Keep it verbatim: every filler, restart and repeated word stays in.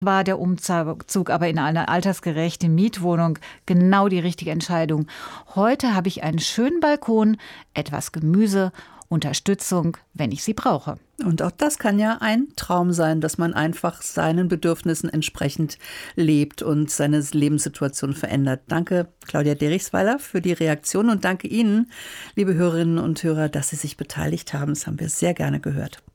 war der Umzug aber in eine altersgerechte Mietwohnung genau die richtige Entscheidung. Heute habe ich einen schönen Balkon, etwas Gemüse, Unterstützung, wenn ich sie brauche. Und auch das kann ja ein Traum sein, dass man einfach seinen Bedürfnissen entsprechend lebt und seine Lebenssituation verändert. Danke, Claudia Derichsweiler, für die Reaktion und danke Ihnen, liebe Hörerinnen und Hörer, dass Sie sich beteiligt haben. Das haben wir sehr gerne gehört.